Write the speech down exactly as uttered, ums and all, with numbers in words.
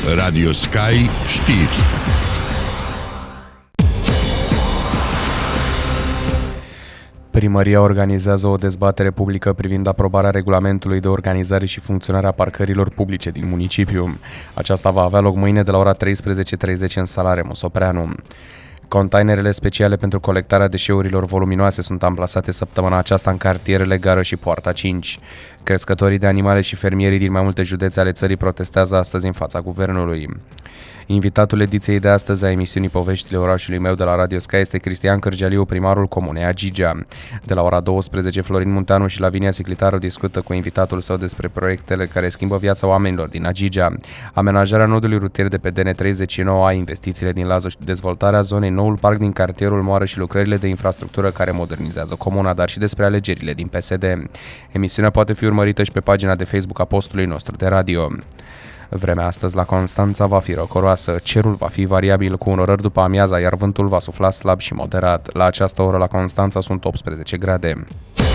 Radio Sky Știri. Primăria organizează o dezbatere publică privind aprobarea regulamentului de organizare și funcționare a parcărilor publice din municipiu. Aceasta va avea loc mâine de la ora treisprezece și treizeci în sala Remus Opreanu. Containerele speciale pentru colectarea deșeurilor voluminoase sunt amplasate săptămâna aceasta în cartierele Gară și Poarta cinci. Crescătorii de animale și fermierii din mai multe județe ale țării protestează astăzi în fața guvernului. Invitatul ediției de astăzi a emisiunii Poveștile orașului meu de la Radio Sky este Cristian Cârgealiu, primarul comunei Agigea. De la ora douăsprezece, Florin Munteanu și Lavinia Siclitaru discută cu invitatul său despre proiectele care schimbă viața oamenilor din Agigea. Amenajarea nodului rutier de pe D N treizeci și nouă A, investițiile din Lazo și dezvoltarea zonei, noul parc din cartierul Moară și lucrările de infrastructură care modernizează comuna, dar și despre alegerile din P S D. Emisiunea poate fi urmărită și pe pagina de Facebook a postului nostru de radio. Vremea astăzi la Constanța va fi răcoroasă, cerul va fi variabil cu unorări după amiaza, iar vântul va sufla slab și moderat. La această oră la Constanța sunt optsprezece grade.